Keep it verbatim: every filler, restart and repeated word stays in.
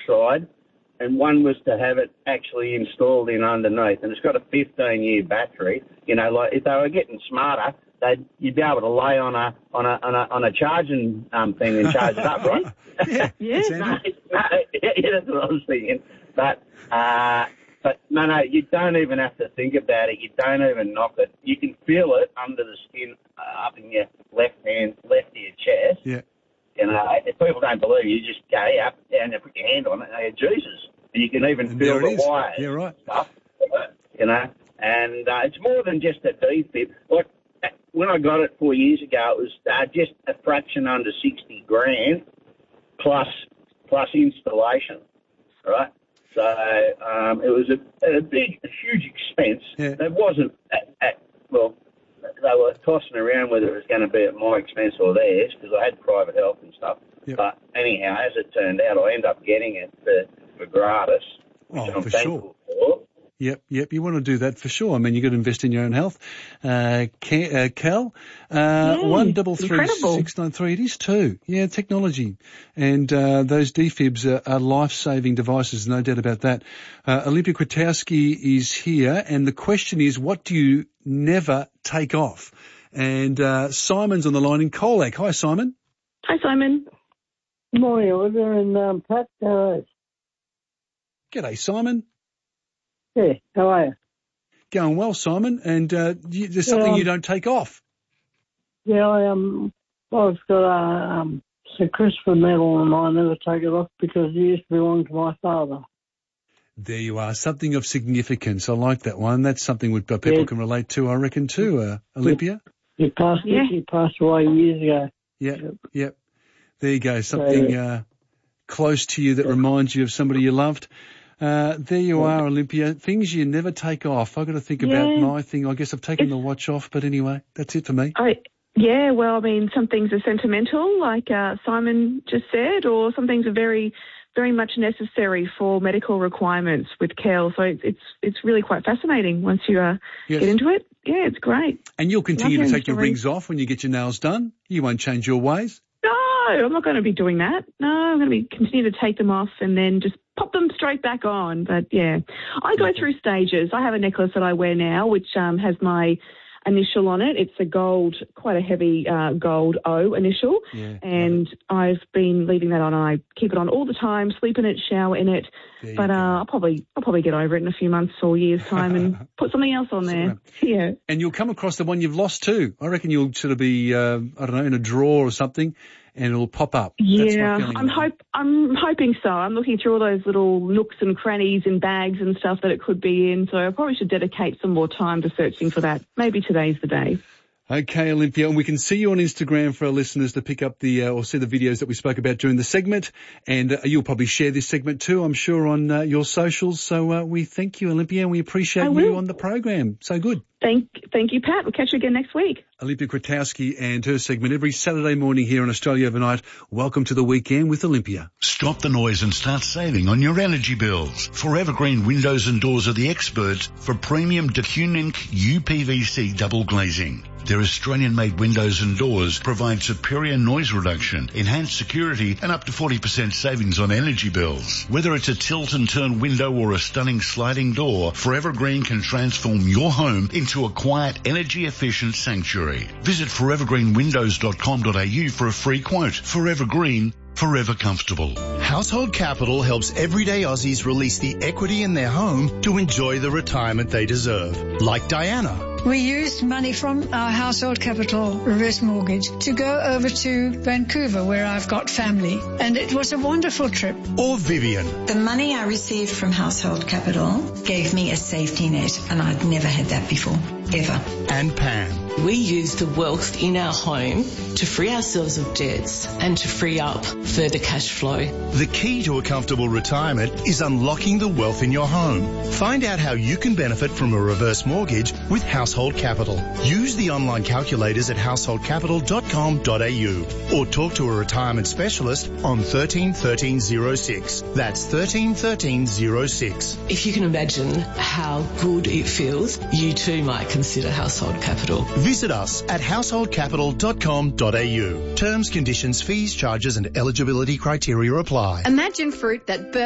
outside, and one was to have it actually installed in underneath, and it's got a fifteen-year battery. You know, like if they were getting smarter, they'd you'd be able to lay on a on a on a, on a charging um, thing and charge it up, right? yeah, yeah. no, no, yeah, that's what I was thinking. But uh, but no, no, you don't even have to think about it. You don't even knock it. You can feel it under the skin, uh, up in your left hand, left of your chest. Yeah. You know, if people don't believe you, just go up, down there, put your hand on it, and go, Jesus. And you can even And feel there it the is. wires. Yeah, right. Stuff, you know, and uh, it's more than just a defib. Like, when I got it four years ago, it was uh, just a fraction under sixty grand plus plus installation, right? So um, it was a, a big, a huge expense. Yeah. It wasn't, at, at, well, they were tossing around whether it was going to be at my expense or theirs because I had private health and stuff. Yep. But anyhow, as it turned out, I ended up getting it for, for gratis, which Oh, I'm for thankful sure. for. Yep, yep. You want to do that for sure. I mean, you've got to invest in your own health. Uh, Ke- uh Cal, uh, one double three six nine three. It is too. Yeah, technology. And, uh, those defibs are, are life-saving devices, no doubt about that. Uh, Olympia Kwiatkowski is here, and the question is, what do you never take off? And, uh, Simon's on the line in Colac. Hi, Simon. Hi, Simon. Good morning, Olivia and um, Pat. Uh, G'day, Simon. yeah, how are you? Going well, Simon. And, uh, you, there's something Yeah. you don't take off. Yeah, I um, I've got a um, Sir Christopher medal and I never take it off because it used to belong to my father. There you are, something of significance. I like that one. That's something that people Yeah. can relate to, I reckon, too, uh, Olympia. He passed. Yeah. He passed away years ago. Yep, yep. There you go, something uh, close to you that reminds you of somebody you loved. Uh, there you are, Olympia. Things you never take off. I've got to think about Yeah. my thing. I guess I've taken the watch off, but anyway, that's it for me. I, yeah, well, I mean, some things are sentimental, like uh, Simon just said, or some things are very, very much necessary for medical requirements with Kel. So it's it's, it's really quite fascinating once you uh, Yes. get into it. Yeah, it's great. And you'll continue Love to hearing take your stories. rings off when you get your nails done. You won't change your ways. No, I'm not going to be doing that. No, I'm going to be continue to take them off and then just pop them straight back on. But yeah, I go through stages. I have a necklace that I wear now, which um, has my initial on it. It's a gold, quite a heavy uh, gold O initial. Yeah, and I've been leaving that on. I keep it on all the time, sleep in it, shower in it. There you But go. uh, I'll probably I'll probably get over it in a few months or years' time and put something else on there. Yeah. And you'll come across the one you've lost too. I reckon you'll sort of be, uh, I don't know, in a drawer or something, and it'll pop up. That's my Yeah, feeling I'm about it. hope I'm hoping so. I'm looking through all those little nooks and crannies and bags and stuff that it could be in. So I probably should dedicate some more time to searching for that. Maybe today's the day. Okay, Olympia, and we can see you on Instagram for our listeners to pick up the, uh, or see the videos that we spoke about during the segment. And uh, you'll probably share this segment too, I'm sure, on uh, your socials. So uh, we thank you, Olympia, and we appreciate I you will. on the program. So good. Thank, thank you, Pat. We'll catch you again next week. Olympia Kwiatkowski and her segment every Saturday morning here on Australia Overnight. Welcome to the weekend with Olympia. Stop the noise and start saving on your energy bills. Forever Green Windows and Doors are the experts for premium Decunink U P V C double glazing. Their Australian-made windows and doors provide superior noise reduction, enhanced security, and up to forty percent savings on energy bills. Whether it's a tilt and turn window or a stunning sliding door, Forever Green can transform your home into a quiet, energy-efficient sanctuary. Visit forever green windows dot com dot a u for a free quote. Forever Green, forever comfortable. Household Capital helps everyday Aussies release the equity in their home to enjoy the retirement they deserve. Like Diana. We used money from our Household Capital reverse mortgage to go over to Vancouver, where I've got family, and it was a wonderful trip. Or Vivian. The money I received from Household Capital gave me a safety net, and I'd never had that before, ever. And Pam. We use the wealth in our home to free ourselves of debts and to free up further cash flow. The key to a comfortable retirement is unlocking the wealth in your home. Find out how you can benefit from a reverse mortgage with Household Capital. Use the online calculators at household capital dot com dot a u or talk to a retirement specialist on thirteen thirteen oh six. That's thirteen thirteen oh six. If you can imagine how good it feels, you too might consider Household Capital. Visit us at household capital dot com dot a u. Terms, conditions, fees, charges and eligibility criteria apply. Imagine fruit that